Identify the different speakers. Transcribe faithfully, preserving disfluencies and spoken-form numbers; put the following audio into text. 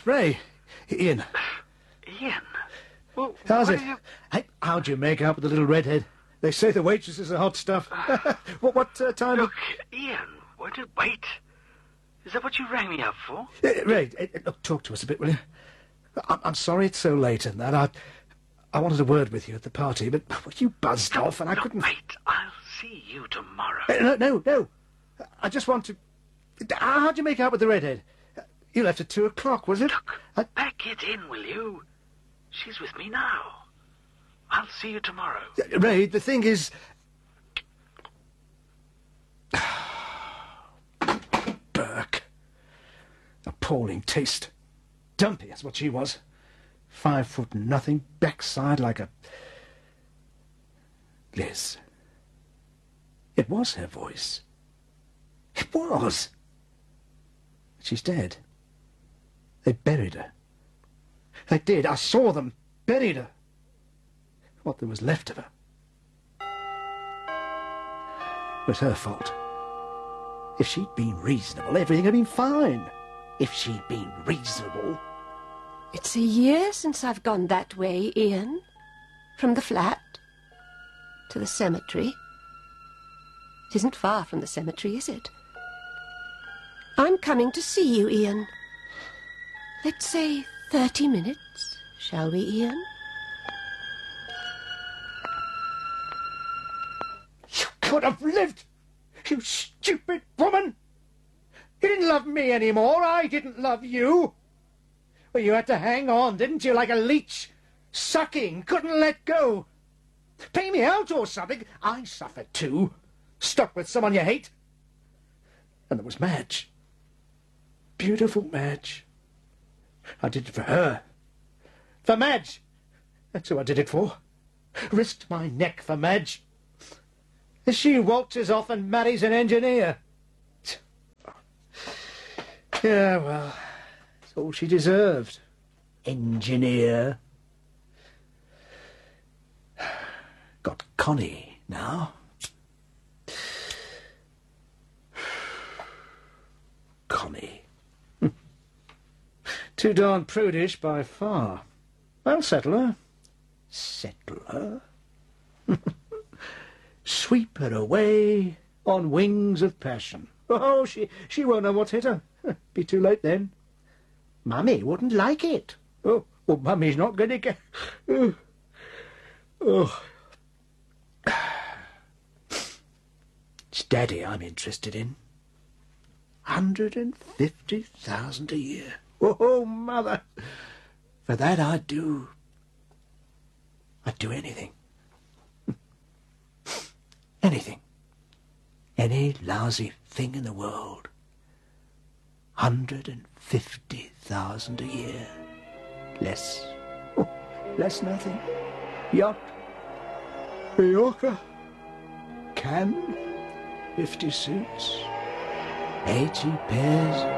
Speaker 1: Ray. Ian.
Speaker 2: Ian? Well,
Speaker 1: How's
Speaker 2: what
Speaker 1: it?
Speaker 2: are you...
Speaker 1: Hey, how'd you make out with the little redhead? They say the waitresses are hot stuff. what what uh, time...
Speaker 2: Look, Ian, what did... Wait. Is that what you rang me up for?
Speaker 1: Uh, Ray, uh, look, talk to us a bit, will you? I I'm sorry it's so late and that. I I wanted a word with you at the party, but well, you buzzed
Speaker 2: No,
Speaker 1: off and I
Speaker 2: look,
Speaker 1: couldn't...
Speaker 2: wait. I'll see you tomorrow.
Speaker 1: Uh, no, no, no. I just want to... How'd you make out with the redhead? You left at two o'clock, was it?
Speaker 2: Look,
Speaker 1: I...
Speaker 2: back it in, will you? She's with me now. I'll see you tomorrow.
Speaker 1: Uh, Ray, the thing is... Burke. Appalling taste. Dumpy, that's what she was. Five foot nothing, backside like a... Liz. It was her voice. It was. She's dead. They buried her. They did. I saw them. Buried her. What there was left of her. It was her fault. If she'd been reasonable, everything had been fine. If she'd been reasonable...
Speaker 3: It's a year since I've gone that way, Ian. From the flat to the cemetery. It isn't far from the cemetery, is it? I'm coming to see you, Ian. Let's say thirty minutes, shall we, Ian?
Speaker 1: You could have lived! You stupid woman! You didn't love me anymore. I didn't love you. Well, you had to hang on, didn't you, like a leech? Sucking, couldn't let go. Pay me out or something. I suffered too. Stuck with someone you hate. And there was Madge. Beautiful Madge. I did it for her. For Madge. That's who I did it for. Risked my neck for Madge. She waltzes off and marries an engineer. Yeah, well, it's all she deserved. Engineer. Got Connie now. Connie. Too darn prudish by far. I'll settle her. Settle her? Sweep her away on wings of passion. Oh, she, she won't know what's hit her. Be too late then. Mummy wouldn't like it. Oh, well, Mummy's not going to get... Oh. Oh. It's Daddy I'm interested in. Hundred and fifty thousand a year. Oh, Mother. For that I'd do... I'd do anything. Anything. Any lousy thing in the world. Hundred and fifty thousand a year. Less. Oh, less nothing. Yacht. Mallorca. Cannes. Fifty suits. Eighty pairs